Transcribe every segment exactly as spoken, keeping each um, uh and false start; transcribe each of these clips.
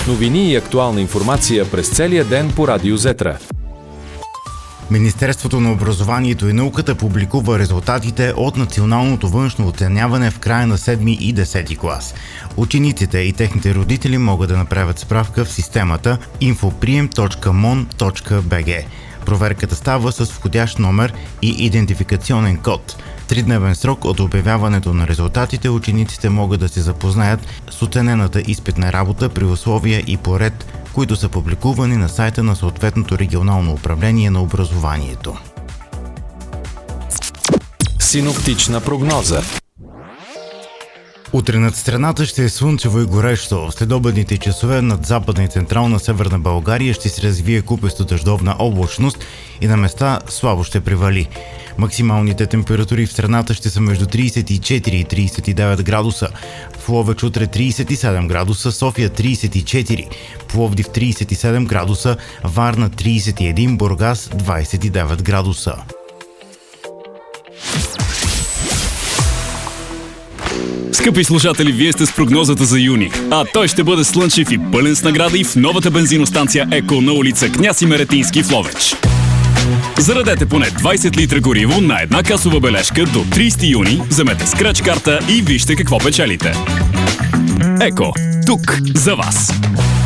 Новини и актуална информация през целия ден по Радио Зетра. Министерството на образованието и науката публикува резултатите от националното външно оценяване в края на седми и десети клас. Учениците и техните родители могат да направят справка в системата инфоприем точка мон точка би джи. Проверката става с входящ номер и идентификационен код. Тридневен срок от обявяването на резултатите учениците могат да се запознаят с оценената изпитна работа при условия и по ред, които са публикувани на сайта на съответното регионално управление на образованието. Синоптична прогноза. Утре над страната ще е слънчево и горещо. В следобедните часове над западна и централна Северна България ще се развие купесто дъждовна облачност и на места слабо ще привали. Максималните температури в страната ще са между тридесет и четири и тридесет и девет градуса. В Ловеч утре тридесет и седем градуса, София тридесет и четири, Пловдив тридесет и седем градуса, Варна тридесет и един, Бургас двадесет и девет градуса. Скъпи слушатели, вие сте с прогнозата за юни. А той ще бъде слънчев и пълен с награди в новата бензиностанция Еко на улица Княз Имеретински в Ловеч. Зарадете поне двадесет литра гориво на една касова бележка до тридесети юни, вземете скреч карта и вижте какво печелите. Еко, тук за вас!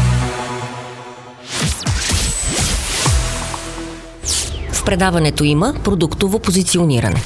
В предаването има продуктово позициониране.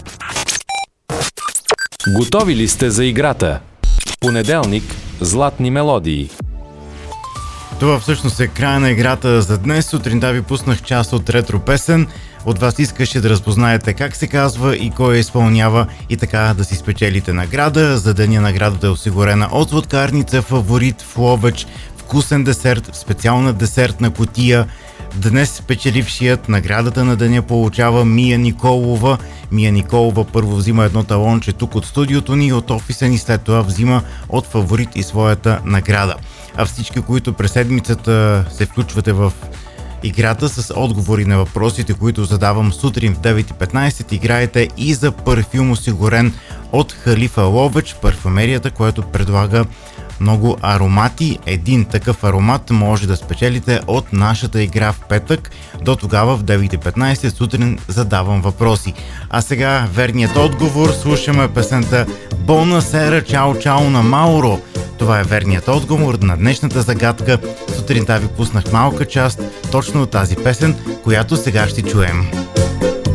Готови ли сте за играта? Понеделник – златни мелодии. Това всъщност е края на играта за днес. Сутринта ви пуснах част от ретро песен. От вас искаше да разпознаете как се казва и кой я изпълнява и така да си спечелите награда. За деня наградата е осигурена от сладкарница Фаворит в Ловеч, вкусен десерт в специална десертна кутия. Днес спечелившият наградата на деня получава Мия Николова. Мия Николова първо взима едно талонче тук от студиото ни, от офиса ни, след това взима от Фаворит и своята награда. А всички, които през седмицата се включвате в играта с отговори на въпросите, които задавам сутрин в девет и петнадесет, играете и за парфюм, осигурен от Халифа Ловеч, парфюмерията, която предлага много аромати. Един такъв аромат може да спечелите от нашата игра в петък. До тогава в девет и петнадесет сутрин задавам въпроси. А сега верният отговор. Слушаме песента Бона Сера Чао Чао на Мауро. Това е верният отговор на днешната загадка. Сутринта ви пуснах малка част точно от тази песен, която сега ще чуем.